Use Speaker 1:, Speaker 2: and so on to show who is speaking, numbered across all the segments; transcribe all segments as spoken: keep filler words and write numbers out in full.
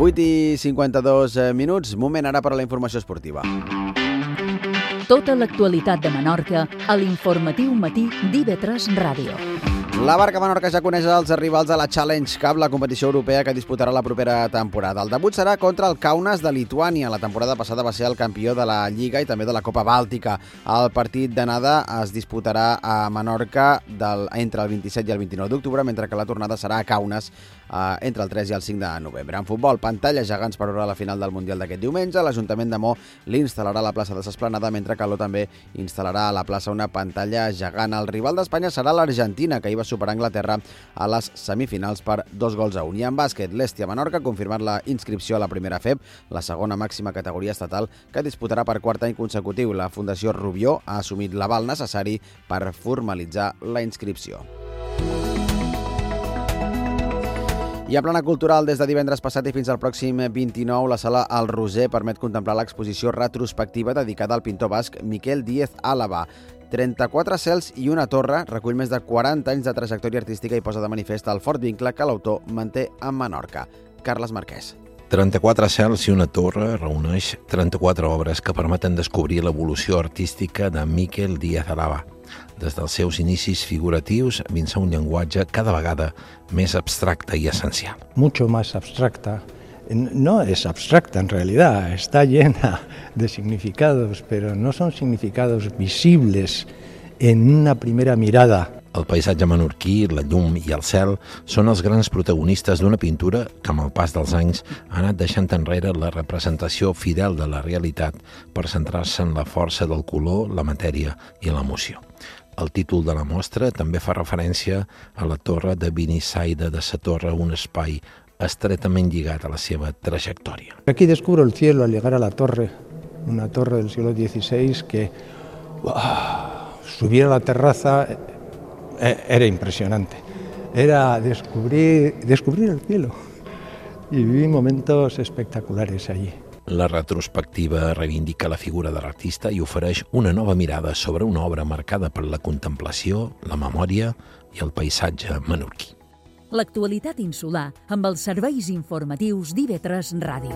Speaker 1: vuit i cinquanta-dos minuts, moment ara per a la informació esportiva.
Speaker 2: Tota l'actualitat de Menorca a l'informatiu matí d'I V tres Ràdio.
Speaker 1: La Barca Menorca ja coneix els rivals de la Challenge Cup, la competició europea que disputarà la propera temporada. El debut serà contra el Kaunas de Lituània. La temporada passada va ser el campió de la Lliga i també de la Copa Bàltica. El partit d'anada es disputarà a Menorca del, entre el vint-i-set i el vint-i-nou d'octubre, mentre que la tornada serà a Kaunas eh, entre el tres i el cinc de novembre. En futbol, pantalles gegants per veure la final del Mundial d'aquest diumenge. L'Ajuntament de Mo l'instal·larà a la plaça de s'Esplanada, mentre que l'O també instal·larà a la plaça una pantalla gegant. El rival d'Espanya serà l'Argentina, que hi va superar Anglaterra a les semifinals per dos gols a un. I en bàsquet, l'Hèstia Menorca ha confirmat la inscripció a la primera F E B, la segona màxima categoria estatal, que disputarà per quart any consecutiu. La Fundació Rubió ha assumit l'aval necessari per formalitzar la inscripció. I en plana cultural, des de divendres passat i fins al pròxim vint-i-nou, la sala El Roser permet contemplar l'exposició retrospectiva dedicada al pintor basc Miquel Díez Álava. trenta-quatre cels i una torre recull més de quaranta anys de trajectòria artística i posa de manifest el fort vincle que l'autor manté amb Menorca. Carles Marquès.
Speaker 3: trenta-quatre cels i una torre reuneix trenta-quatre obres que permeten descobrir l'evolució artística de Miquel Díez Álava, des dels seus inicis figuratius fins a un llenguatge cada vegada més abstracte y esencial.
Speaker 4: Mucho más abstracta. No es abstracta en realidad, está llena de significados, pero no son significados visibles en una primera mirada.
Speaker 3: El paisatge menorquí, la llum i el cel són els grans protagonistes d'una pintura que, amb el pas dels anys, ha anat deixant enrere la representació fidel de la realitat per centrar-se en la força del color, la matèria i l'emoció. El títol de la mostra també fa referència a la torre de Benissaida de sa Torre, un espai estretament lligat a la seva trajectòria.
Speaker 4: Aquí descubro el cielo al llegar a la torre, una torre del siglo dieciséis que wow, subir a la terraza era impresionante. Era descubrir, descubrir el cielo y viví momentos espectaculares allí.
Speaker 3: La retrospectiva reivindica la figura de l'artista i ofereix una nova mirada sobre una obra marcada per la contemplació, la memòria i el paisatge menorquí.
Speaker 2: L'actualitat insular amb els serveis informatius d'I V tres Ràdio.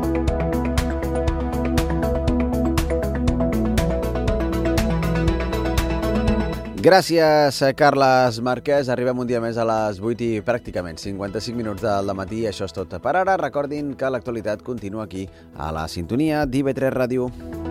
Speaker 1: Gràcies, Carles Marquès. Arribem un dia més a les vuit i pràcticament cinquanta-cinc minuts del matí. Això és tot per ara. Recordin que l'actualitat continua aquí, a la sintonia d'I V tres Ràdio.